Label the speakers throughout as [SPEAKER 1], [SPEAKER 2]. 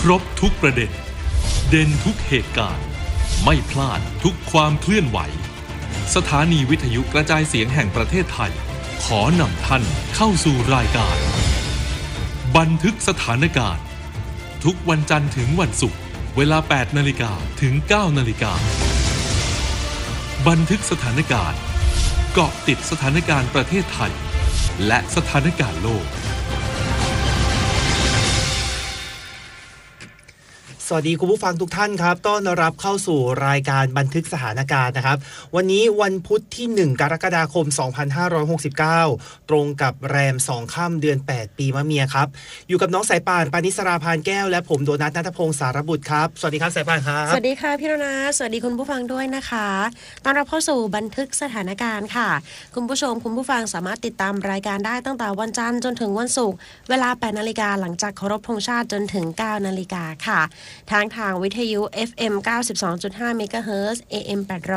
[SPEAKER 1] ครบทุกประเด็นเด่นทุกเหตุการณ์ไม่พลาดทุกความเคลื่อนไหวสถานีวิทยุกระจายเสียงแห่งประเทศไทยขอนำท่านเข้าสู่รายการบันทึกสถานการณ์ทุกวันจันทร์ถึงวันศุกร์เวลา 8 นาฬิกาถึง 9 นาฬิกาบันทึกสถานการณ์เกาะติดสถานการณ์ประเทศไทยและสถานการณ์โลก
[SPEAKER 2] สวัสดีคุณผู้ฟังทุกท่านครับต้อนรับเข้าสู่รายการบันทึกสถานการณ์นะครับวันนี้วันพุธที่1กรกฎาคม2569ตรงกับแรม2ค่ำเดือน8ปีมะเมียครับอยู่กับน้องสายป่านปานิสราพานแก้วและผมโดนัท ณัฐพงศ์สารบุตรครับสวัสดีครับสายป่านครับ
[SPEAKER 3] สวัสดีค่ะพี่โดนัทสวัสดีคุณผู้ฟังด้วยนะคะต้อนรับเข้าสู่บันทึกสถานการณ์ค่ะคุณผู้ชมคุณผู้ฟังสามารถติดตามรายการได้ตั้งแต่วันจันทร์จนถึงวันศุกร์เวลา 8 นาฬิกาหลังจากเคารพธงชาติจนถึง 9 นาฬิกาค่ะทางวิทยุ FM 92.5 เมกะเฮิรตซ์ AM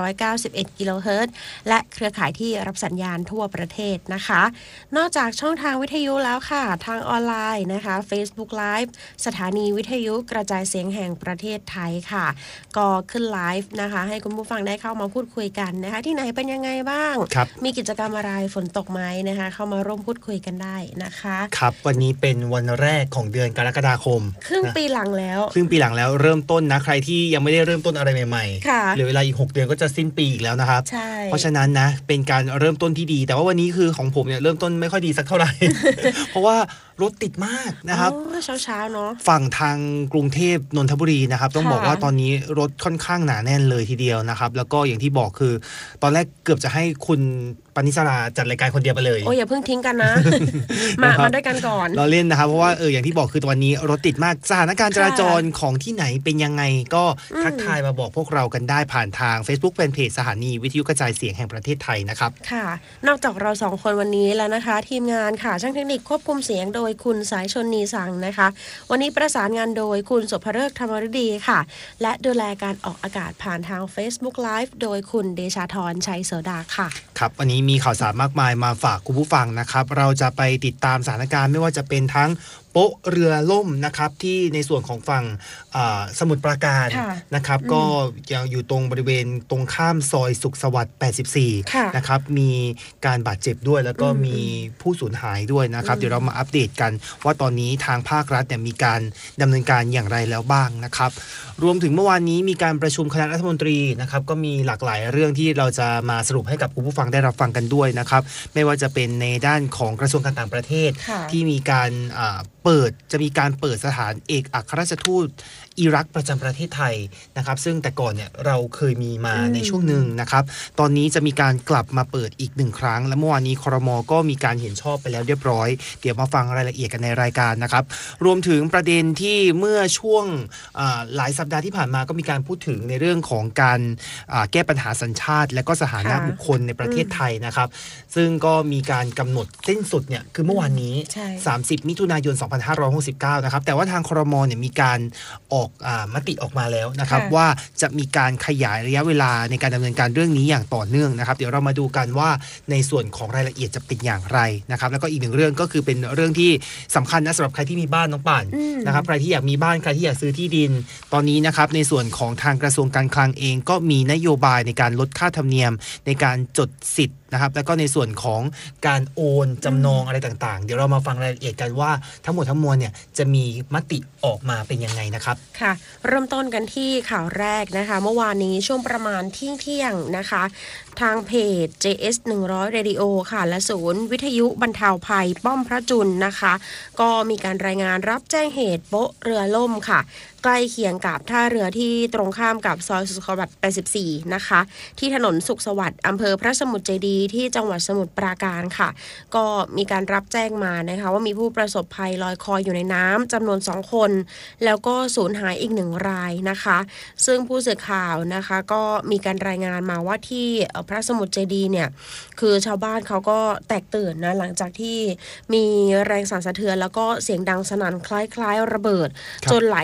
[SPEAKER 3] 891 กิโลเฮิรตซ์และเครือข่ายที่รับสัญญาณทั่วประเทศนะคะนอกจากช่องทางวิทยุแล้วค่ะทางออนไลน์นะคะ Facebook Live สถานีวิทยุกระจายเสียงแห่งประเทศไทยค่ะก็ขึ้นไลฟ์นะคะให้คุณผู้ฟังได้เข้ามาพูดคุยกันนะคะที่ไหนเป็นยังไงบ้างมีกิจกรรมอะไรฝนตกไหมนะคะเข้ามาร่วมพูดคุยกันได้นะคะ
[SPEAKER 2] ครับวันนี้เป็นวันแรกของเดือนกรกฎาคม
[SPEAKER 3] ครึ่งปีหลังแล้ว
[SPEAKER 2] เริ่มต้นนะใครที่ยังไม่ได้เริ่มต้นอะไรใหม่ๆเหลือเวลาอีก6เดือนก็จะสิ้นปีอีกแล้วนะครับเพราะฉะนั้นนะเป็นการเริ่มต้นที่ดีแต่ว่าวันนี้คือของผมเนี่ยเริ่มต้นไม่ค่อยดีสักเท่าไหร่ เพราะว่ารถติดมากนะครับ
[SPEAKER 3] เช้าเนาะ
[SPEAKER 2] ฝั่งทางกรุงเทพนนทบุรีนะครับต้องบอกว่าตอนนี้รถค่อนข้างหนาแน่นเลยทีเดียวนะครับแล้วก็อย่างที่บอกคือตอนแรกเกือบจะให้คุณปณิสราจัดรายการคนเดียวไปเลย
[SPEAKER 3] โอ้อย่าเพิ่งทิ้งกันนะ มาด้วยกันก่อน
[SPEAKER 2] เราเล่นนะครับเพราะว่าอย่างที่บอกคือตอนนี้รถติดมากสถานการณ์จราจรของที่ไหนเป็นยังไงก็ทักทายมาบอกพวกเรากันได้ผ่านทาง Facebook Fanpage สถานีวิทยุกระจายเสียงแห่งประเทศไทยนะครับ
[SPEAKER 3] ค่ะนอกจากเรา2คนวันนี้แล้วนะคะทีมงานค่ะช่างเทคนิคควบคุมเสียงโดยคุณสายชนนีสังนะคะวันนี้ประสานงานโดยคุณสุภฤกษ์ธรรมฤดีค่ะและดูแลการออกอากาศผ่านทาง Facebook Live โดยคุณเดชาธรชัยโสดาค่ะ
[SPEAKER 2] ครับวันนี้มีข่าวสารมากมายมาฝากคุณผู้ฟังนะครับเราจะไปติดตามสถานการณ์ไม่ว่าจะเป็นทั้งโป๊ะเรือล่มนะครับที่ในส่วนของฝั่งสมุทรปราการนะครับก็ยังอยู่ตรงบริเวณตรงข้ามซอยสุขสวัสดิ์84นะครับมีการบาดเจ็บด้วยแล้วก็มีผู้สูญหายด้วยนะครับเดี๋ยวเรามาอัปเดตกันว่าตอนนี้ทางภาครัฐเนี่ยมีการดำเนินการอย่างไรแล้วบ้างนะครับรวมถึงเมื่อวานนี้มีการประชุมคณะรัฐมนตรีนะครับก็มีหลากหลายเรื่องที่เราจะมาสรุปให้กับคุณผู้ฟังได้รับฟังกันด้วยนะครับไม่ว่าจะเป็นในด้านของกระทรวงการต่างประเทศที่มีการจะมีการเปิดสถานเอกอัครราชทูตอิรักประจำประเทศไทยนะครับซึ่งแต่ก่อนเนี่ยเราเคยมีมาในช่วงหนึ่งนะครับตอนนี้จะมีการกลับมาเปิดอีก1ครั้งและเมื่อวานนี้ครม.ก็มีการเห็นชอบไปแล้วเรียบร้อยเดี๋ยวมาฟังรายละเอียดกันในรายการนะครับรวมถึงประเด็นที่เมื่อช่วงหลายสัปดาห์ที่ผ่านมาก็มีการพูดถึงในเรื่องของการแก้ปัญหาสัญชาติและก็สถานะบุคคลในประเทศไทยนะครับซึ่งก็มีการกำหนดสิ้นสุดเนี่ยคือเมื่อวานนี้30มิถุนายน2569นะครับแต่ว่าทางครม.เนี่ยมีการออกมติออกมาแล้วนะครับว่าจะมีการขยายระยะเวลาในการดำเนินการเรื่องนี้อย่างต่อเนื่องนะครับเดี๋ยวเรามาดูกันว่าในส่วนของรายละเอียดจะเป็นอย่างไรนะครับแล้วก็อีกหนึ่งเรื่องก็คือเป็นเรื่องที่สำคัญนะสำหรับใครที่มีบ้านน้องป่านนะครับใครที่อยากมีบ้านใครที่อยากซื้อที่ดินตอนนี้นะครับในส่วนของทางกระทรวงการคลังเองก็มีนโยบายในการลดค่าธรรมเนียมในการจดสิทธิ์นะครับแล้วก็ในส่วนของการโอนจำนองอะไรต่างๆเดี๋ยวเรามาฟังรายละเอียดกันว่าทั้งหมดทั้งมวลเนี่ยจะมีมติออกมาเป็นยังไงนะครับ
[SPEAKER 3] ค่ะเริ่มต้นกันที่ข่าวแรกนะคะเมื่อวานนี้ช่วงประมาณเที่ยงนะคะทางเพจ JS 100 Radio ค่ะและศูนย์วิทยุบรรเทาภัยป้อมพระจุลนะคะก็มีการรายงานรับแจ้งเหตุโป๊ะเรือล่มค่ะใกล้เคียงกับท่าเรือที่ตรงข้ามกับซอยสุขสวัสดิ์84นะคะที่ถนนสุขสวัสดิ์อำเภอพระสมุทรเจดีย์ที่จังหวัดสมุทรปราการค่ะก็มีการรับแจ้งมานะคะว่ามีผู้ประสบภัยลอยคออยู่ในน้ำจำนวน2คนแล้วก็สูญหายอีก1รายนะคะซึ่งผู้สื่อข่าวนะคะก็มีการรายงานมาว่าที่พระสมุทรเจดีย์เนี่ยคือชาวบ้านเขาก็แตกตื่นนะหลังจากที่มีแรงสั่นสะเทือนแล้วก็เสียงดังสนั่นคล้ายๆระเบิดจนหลายคนเนี่ย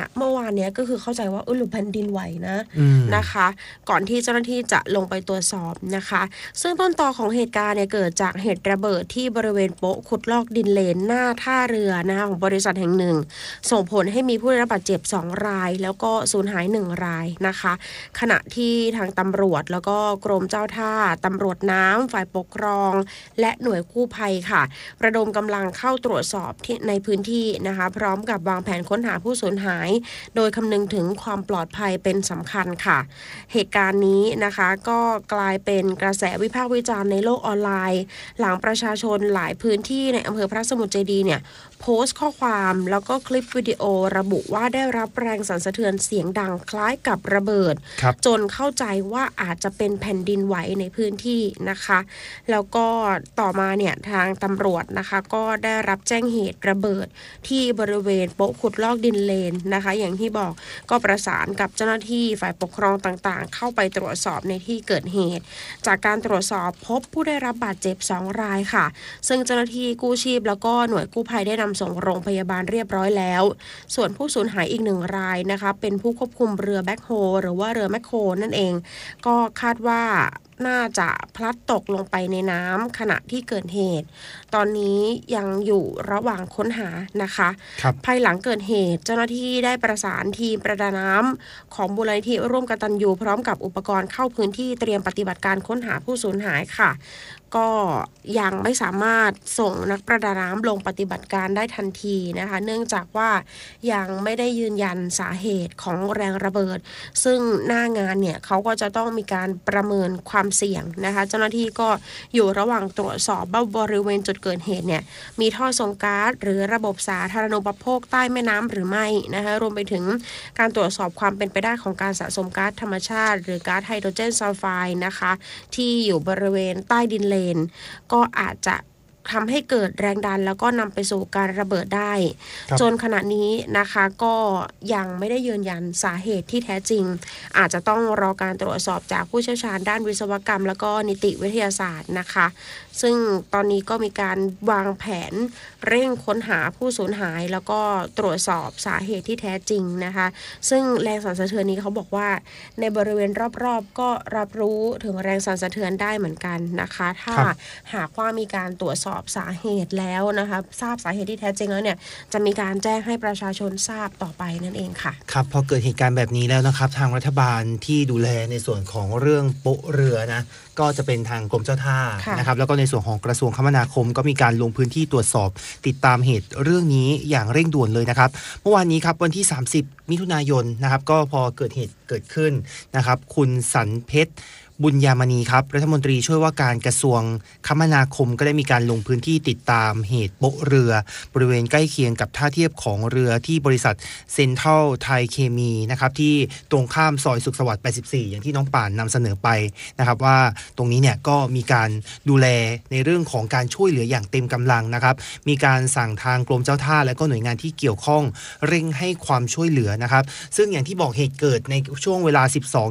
[SPEAKER 3] เมื่อวานเนี้ยก็คือเข้าใจว่าหรือแผ่นดินไหวนะคะก่อนที่เจ้าหน้าที่จะลงไปตรวจสอบนะคะซึ่งต้นตอของเหตุการณ์เนี่ยเกิดจากเหตุระเบิดที่บริเวณโป๊ะขุดลอกดินเลนหน้าท่าเรือนะคะของบริษัทแห่งหนึ่งส่งผลให้มีผู้ได้รับบาดเจ็บ2 รายแล้วก็สูญหาย1 รายนะคะขณะที่ทางตำรวจแล้วก็กรมเจ้าท่าตำรวจน้ำฝ่ายปกครองและหน่วยกู้ภัยค่ะระดมกำลังเข้าตรวจสอบที่ในพื้นที่นะคะพร้อมกับวางแผนค้นหาผู้สูญหายโดยคำนึงถึงความปลอดภัยเป็นสำคัญค่ะเหตุการณ์นี้นะคะก็กลายเป็นกระแสวิพากษ์วิจารณ์ในโลกออนไลน์หลังประชาชนหลายพื้นที่ในอำเภอพระสมุทรเจดีย์เนี่ยโพสต์ข้อความแล้วก็คลิปวิดีโอระบุว่าได้รับแรงสั่นสะเทือนเสียงดังคล้ายกับระเบิดจนเข้าใจว่าอาจจะเป็นแผ่นดินไหวในพื้นที่นะคะแล้วก็ต่อมาเนี่ยทางตำรวจนะคะก็ได้รับแจ้งเหตุระเบิดที่บริเวณโป๊ะขุดลอกดินเลนนะคะอย่างที่บอกก็ประสานกับเจ้าหน้าที่ฝ่ายปกครองต่างๆเข้าไปตรวจสอบในที่เกิดเหตุจากการตรวจสอบพบผู้ได้รับบาดเจ็บ2 รายค่ะซึ่งเจ้าหน้าที่กู้ชีพแล้วก็หน่วยกู้ภัยได้นำส่งโรงพยาบาลเรียบร้อยแล้วส่วนผู้สูญหายอีก1 รายนะคะเป็นผู้ควบคุมเรือแบ็คโฮหรือว่าเรือแมคโครนั่นเองก็คาดว่าน่าจะพลัดตกลงไปในน้ำขณะที่เกิดเหตุตอนนี้ยังอยู่ระหว่างค้นหานะคะภายหลังเกิดเหตุเจ้าหน้าที่ได้ประสานทีมประดาน้ำของมูลนิธิร่วมกตัญญูพร้อมกับอุปกรณ์เข้าพื้นที่เตรียมปฏิบัติการค้นหาผู้สูญหายค่ะก็ยังไม่สามารถส่งนักประดาน้ำลงปฏิบัติการได้ทันทีนะคะเนื่องจากว่ายังไม่ได้ยืนยันสาเหตุของแรงระเบิดซึ่งหน้างานเนี่ยเขาก็จะต้องมีการประเมินความเสี่ยงนะคะเจ้าหน้าที่ก็อยู่ระหว่างตรวจสอบว่าบริเวณจุดเกิดเหตุเนี่ยมีท่อส่งก๊าซหรือระบบสาธารณูปโภคใต้แม่น้ำหรือไม่นะคะรวมไปถึงการตรวจสอบความเป็นไปได้ของการสะสมก๊าซธรรมชาติหรือก๊าซไฮโดรเจนซัลไฟด์นะคะที่อยู่บริเวณใต้ดินเลนก็อาจจะทำให้เกิดแรงดันแล้วก็นำไปสู่การระเบิดได้จนขณะนี้นะคะก็ยังไม่ได้ยืนยันสาเหตุที่แท้จริงอาจจะต้องรอการตรวจสอบจากผู้เชี่ยวชาญด้านวิศวกรรมแล้วก็นิติวิทยาศาสตร์นะคะซึ่งตอนนี้ก็มีการวางแผนเร่งค้นหาผู้สูญหายแล้วก็ตรวจสอบสาเหตุที่แท้จริงนะคะซึ่งแรงสั่นสะเทือนนี้เขาบอกว่าในบริเวณรอบๆก็รับรู้ถึงแรงสั่นสะเทือนได้เหมือนกันนะคะถ้าหากว่ามีการตรวจสอบสาเหตุแล้วนะคะทราบสาเหตุที่แท้จริงแล้วเนี่ยจะมีการแจ้งให้ประชาชนทราบต่อไปนั่นเองค่ะ
[SPEAKER 2] ครับพอเกิดเหตุการณ์แบบนี้แล้วนะครับทางรัฐบาลที่ดูแลในส่วนของเรื่องโป๊ะเรือนะก็จะเป็นทางกรมเจ้าท่านะครับแล้วก็ในส่วนของกระทรวงคมนาคมก็มีการลงพื้นที่ตรวจสอบติดตามเหตุเรื่องนี้อย่างเร่งด่วนเลยนะครับเมื่อวานนี้ครับวันที่30มิถุนายนนะครับก็พอเกิดเหตุเกิดขึ้นนะครับคุณสันเพชรบุญญามณีครับรัฐมนตรีช่วยว่าการกระทรวงคมนาคมก็ได้มีการลงพื้นที่ติดตามเหตุโป๊ะเรือบริเวณใกล้เคียงกับท่าเทียบของเรือที่บริษัทเซ็นทรัลไทยเคมีนะครับที่ตรงข้ามซอยสุขสวัสดิ์84อย่างที่น้องป่านนำเสนอไปนะครับว่าตรงนี้เนี่ยก็มีการดูแลในเรื่องของการช่วยเหลืออย่างเต็มกำลังนะครับมีการสั่งทางกรมเจ้าท่าและก็หน่วยงานที่เกี่ยวข้องเร่งให้ความช่วยเหลือนะครับซึ่งอย่างที่บอกเหตุเกิดในช่วงเวลา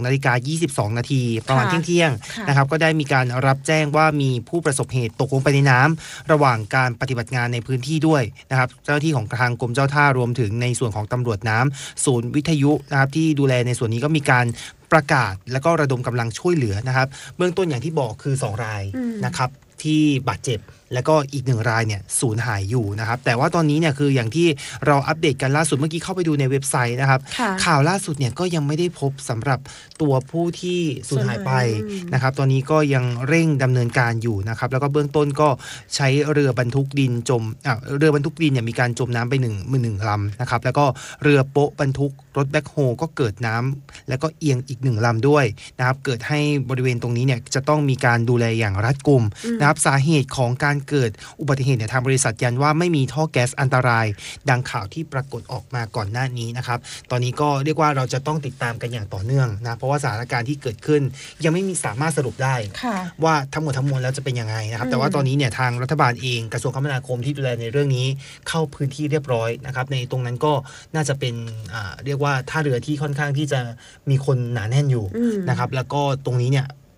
[SPEAKER 2] 12:22 นาทีประมาณเที่ยงนะครับก็ได้มีการรับแจ้งว่ามีผู้ประสบเหตุตกลงไปในน้ำระหว่างการปฏิบัติงานในพื้นที่ด้วยนะครับเจ้าหน้าที่ของทางกรมเจ้าท่ารวมถึงในส่วนของตำรวจน้ำศูนย์วิทยุนะครับที่ดูแลในส่วนนี้ก็มีการประกาศแล้วก็ระดมกำลังช่วยเหลือนะครับเบื้องต้นอย่างที่บอกคือ2 รายนะครับที่บาดเจ็บแล้วก็อีก1 รายเนี่ยสูญหายอยู่นะครับแต่ว่าตอนนี้เนี่ยคืออย่างที่เราอัปเดตกันล่าสุดเมื่อกี้เข้าไปดูในเว็บไซต์นะครับข่าวล่าสุดเนี่ยก็ยังไม่ได้พบสำหรับตัวผู้ที่สูญหายไปนะครับตอนนี้ก็ยังเร่งดำเนินการอยู่นะครับแล้วก็เบื้องต้นก็ใช้เรือบรรทุกดินเรือบรรทุกดินเนี่ยมีการจมน้ำไปหนึ่งลำนะครับแล้วก็เรือโป๊ะบรรทุกรถแบ็คโฮก็เกิดน้ำแล้วก็เอียงอีก1 ลำด้วยนะครับเกิดให้บริเวณตรงนี้เนี่ยจะต้องมีการดูแลอย่างรัดกุมนะครับสาเหตุของการเกิดอุบัติเหตุเนี่ยทางบริษัทยันว่าไม่มีท่อแก๊สอันตรายดังข่าวที่ปรากฏออกมาก่อนหน้านี้นะครับตอนนี้ก็เรียกว่าเราจะต้องติดตามกันอย่างต่อเนื่องนะเพราะว่าสถานการณ์ที่เกิดขึ้นยังไม่มีสามารถสรุปได้ว่าทั้งหมดทั้งมวลแล้วจะเป็นยังไงนะครับแต่ว่าตอนนี้เนี่ยทางรัฐบาลเองกระทรวงคมนาคมที่ดูแลในเรื่องนี้เข้าพื้นที่เรียบร้อยนะครับในตรงนั้นก็น่าจะเป็นเรียกว่าท่าเรือที่ค่อนข้างที่จะมีคนหนาแน่นอยู่นะครับแล้วก็ตรงนี้เนี่ย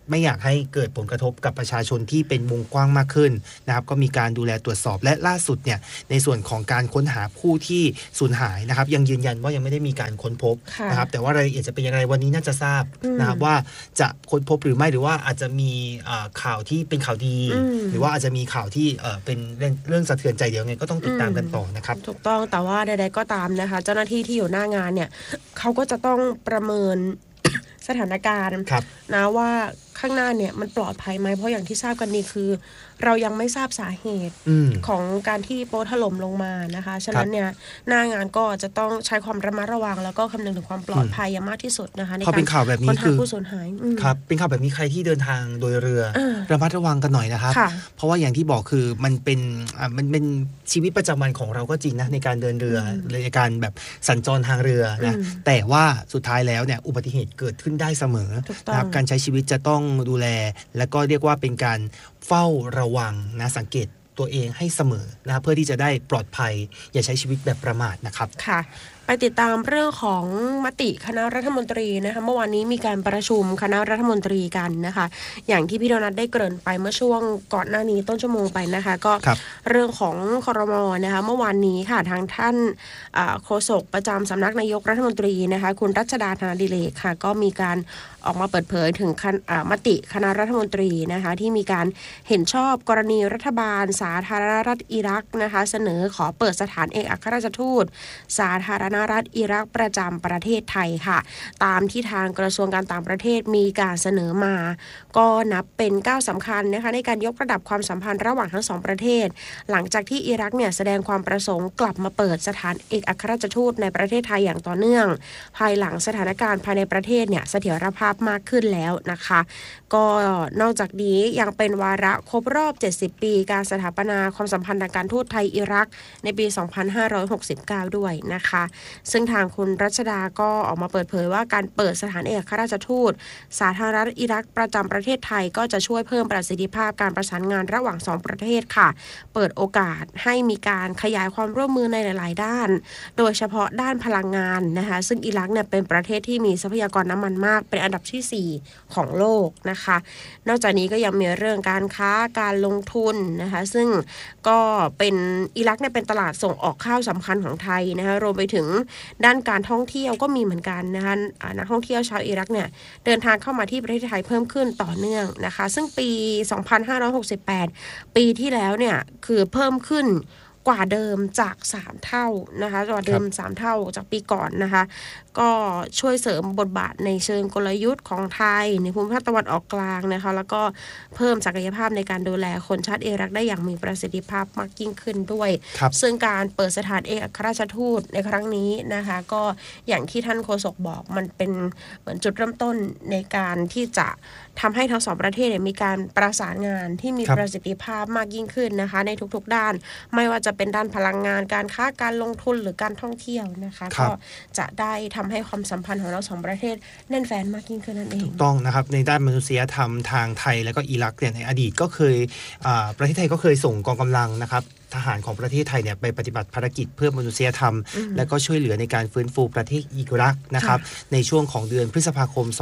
[SPEAKER 2] ไม่อยากให้เกิดผลกระทบกับประชาชนที่เป็นวงกว้างมากขึ้นนะครับก็มีการดูแลตรวจสอบและล่าสุดเนี่ยในส่วนของการค้นหาผู้ที่สูญหายนะครับยังยืนยันว่ายังไม่ได้มีการค้นพบนะครับแต่ว่ารายละเอียดจะเป็นอย่างไรวันนี้น่าจะทราบนะครับว่าจะค้นพบหรือไม่หรือว่าอาจจะมีข่าวที่เป็นข่าวดีหรือว่าอาจจะมีข่าวที่เป็นเรื่องสะเทือนใจเดี๋ยวไงก็ต้องติดตามกันต่อนะครับ
[SPEAKER 3] ถูกต้องแต่ว่าใดๆก็ตามนะคะเจ้าหน้าที่ที่อยู่หน้างานเนี่ยเขาก็จะต้องประเมิน สถานการณ์นะว่าข้างหน้าเนี่ยมันปลอดภัยไหมเพราะอย่างที่ทราบกันนี่คือเรายังไม่ทราบสาเหตุของการที่โป๊ถล่มลงมานะคะฉะนั้นเนี่ยหน้างานก็จะต้องใช้ความระมัดระวังแล้วก็คำนึงถึงความปลอดภัยอย่างมากที่สุดนะคะในการค้นหาผู้สูญหาย
[SPEAKER 2] ครับเป็นข่าวแบบนี้ใครที่เดินทางโดยเรือระมัดระวังกันหน่อยนะครับเพราะว่าอย่างที่บอกคือมันเป็นชีวิตประจำวันของเราก็จริงนะในการเดินเรือในการแบบสัญจรทางเรือนะแต่ว่าสุดท้ายแล้วเนี่ยอุบัติเหตุเกิดขึ้นได้เสมอนะครับการใช้ชีวิตจะต้องดูแลและก็เรียกว่าเป็นการเฝ้าระวังนะสังเกตตัวเองให้เสมอนะเพื่อที่จะได้ปลอดภัยอย่าใช้ชีวิตแบบประมาทนะครับ
[SPEAKER 3] ค่ะไปติดตามเรื่องของมติคณะรัฐมนตรีนะคะเมื่อวานนี้มีการประชุมคณะรัฐมนตรีกันนะคะอย่างที่พี่โดนัทได้เกริ่นไปเมื่อช่วงก่อนหน้านี้ต้นชั่วโมงไปนะคะก็เรื่องของครม.นะคะเมื่อวานนี้ค่ะทางท่านโฆษกประจำสำนักนายกรัฐมนตรีนะคะคุณรัชดาธนาดิเรกค่ะก็มีการออกมาเปิดเผยถึงมติคณะรัฐมนตรีนะคะที่มีการเห็นชอบกรณีรัฐบาลสาธารณรัฐอิรักนะคะเสนอขอเปิดสถานเอกอัครราชทูตสาธารณรัฐอิรักประจำประเทศไทยค่ะตามที่ทางกระทรวงการต่างประเทศมีการเสนอมาก็นับเป็นก้าวสำคัญนะคะในการยกระดับความสัมพันธ์ระหว่างทั้งสองประเทศหลังจากที่อิรักเนี่ยแสดงความประสงค์กลับมาเปิดสถานเอกอัครราชทูตในประเทศไทยอย่างต่อเนื่องภายหลังสถานการณ์ภายในประเทศเนี่ยเสถียรภาพมากขึ้นแล้วนะคะก็นอกจากนี้ยังเป็นวาระครบรอบ70ปีการสถาปนาความสัมพันธ์ทางการทูตไทยอิรักในปี2569ด้วยนะคะซึ่งทางคุณรัชดาก็ออกมาเปิดเผยว่าการเปิดสถานเอกอัครราชทูตสาธารณรัฐอิรักประจำประเทศไทยก็จะช่วยเพิ่มประสิทธิภาพการประสานงานระหว่าง2ประเทศค่ะเปิดโอกาสให้มีการขยายความร่วมมือในหลายๆด้านโดยเฉพาะด้านพลังงานนะคะซึ่งอิรักเนี่ยเป็นประเทศที่มีทรัพยากรน้ำมันมากเป็นอันดับที่4ของโลกนะคะนอกจากนี้ก็ยังมีเรื่องการค้าการลงทุนนะคะซึ่งก็เป็นอิรักเนี่ยเป็นตลาดส่งออกข้าวสำคัญของไทยนะคะรวมไปถึงด้านการท่องเที่ยวก็มีเหมือนกันนะคะนักท่องเที่ยวชาวอิรักเนี่ยเดินทางเข้ามาที่ประเทศไทยเพิ่มขึ้นต่อเนื่องนะคะซึ่งปี2568ปีที่แล้วเนี่ยคือเพิ่มขึ้นกว่าเดิมจาก3เท่านะคะกว่าเดิม3เท่าจากปีก่อนนะคะก็ช่วยเสริมบทบาทในเชิงกลยุทธ์ของไทยในภูมิภาคตะวันออกกลางนะคะแล้วก็เพิ่มศักยภาพในการดูแลคนชาติอิรักได้อย่างมีประสิทธิภาพมากยิ่งขึ้นด้วยซึ่งการเปิดสถานเอกอัครราชทูตในครั้งนี้นะคะก็อย่างที่ท่านโฆษกบอกมันเป็นเหมือนจุดเริ่มต้นในการที่จะทำให้ทั้งสองประเทศมีการประสานงานที่มีประสิทธิภาพมากยิ่งขึ้นนะคะในทุกๆด้านไม่ว่าจะเป็นด้านพลังงานการค้าการลงทุนหรือการท่องเที่ยวนะคะก็จะได้ทำให้ความสัมพันธ์ของเราสองประเทศแน่นแฟ้นมากยิ่งขึ้นนั่นเอง
[SPEAKER 2] ถูกต้องนะครับในด้านมนุษยธรรมทางไทยและก็อิรักเนี่ยในอดีตก็เคยประเทศไทยก็เคยส่งกองกำลังนะครับทหารของประเทศไทยเนี่ยไปปฏิบัติภารกิจเพื่อมนุษยธรรมและก็ช่วยเหลือในการฟื้นฟูประเทศอิรักนะครับในช่วงของเดือนพฤษภาคม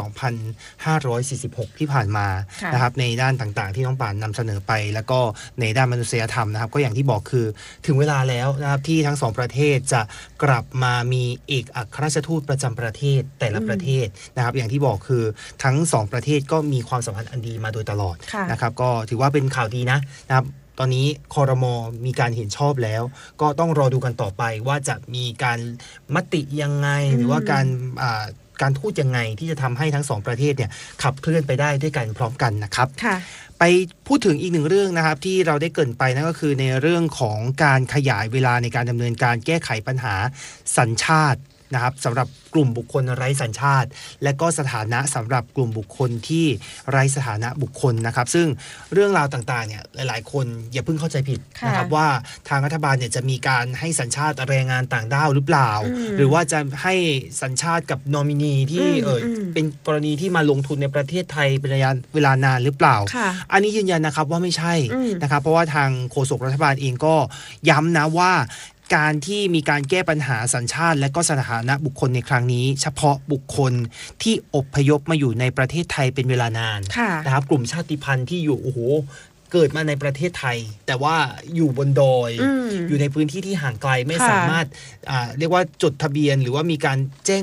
[SPEAKER 2] 2546 ที่ผ่านมานะครับในด้านต่างๆที่น้องป่านนำเสนอไปแล้วก็ในด้านมนุษยธรรมนะครับก็อย่างที่บอกคือถึงเวลาแล้วนะครับที่ทั้งสองประเทศจะกลับมามีเอกอัครราชทูตประจำประเทศแต่ละประเทศนะครับอย่างที่บอกคือทั้งสองประเทศก็มีความสัมพันธ์อันดีมาโดยตลอดนะครับก็ถือว่าเป็นข่าวดีนะครับตอนนี้ครม.มีการเห็นชอบแล้วก็ต้องรอดูกันต่อไปว่าจะมีการมติยังไงหรือว่าการพูดยังไงที่จะทำให้ทั้งสองประเทศเนี่ยขับเคลื่อนไปได้ด้วยกันพร้อมกันนะครับไปพูดถึงอีกหนึ่งเรื่องนะครับที่เราได้เกริ่นไปนั่นก็คือในเรื่องของการขยายเวลาในการดำเนินการแก้ไขปัญหาสัญชาตินะครับสำหรับกลุ่มบุคคลไร้สัญชาติและก็สถานะสำหรับกลุ่มบุคคลที่ไร้สถานะบุคคลนะครับซึ่งเรื่องราวต่างๆเนี่ยหลายๆคนอย่าเพิ่งเข้าใจผิดนะครับว่าทางรัฐบาลเนี่ยจะมีการให้สัญชาติแรงงานต่างด้าวหรือเปล่าหรือว่าจะให้สัญชาติกับนอมินีที่เป็นกรณีที่มาลงทุนในประเทศไทยเป็นระยะเวลานานหรือเปล่าอันนี้ยืนยันนะครับว่าไม่ใช่นะครับเพราะว่าทางโฆษกรัฐบาลเองก็ย้ำนะว่าการที่มีการแก้ปัญหาสัญชาติและก็สถานะบุคคลในครั้งนี้เฉพาะบุคคลที่อพยพมาอยู่ในประเทศไทยเป็นเวลานานนะครับกลุ่มชาติพันธุ์ที่อยู่โอ้โหเกิดมาในประเทศไทยแต่ว่าอยู่บนดอยอยู่ในพื้นที่ที่ห่างไกลไม่สามารถเรียกว่าจดทะเบียนหรือว่ามีการแจ้ง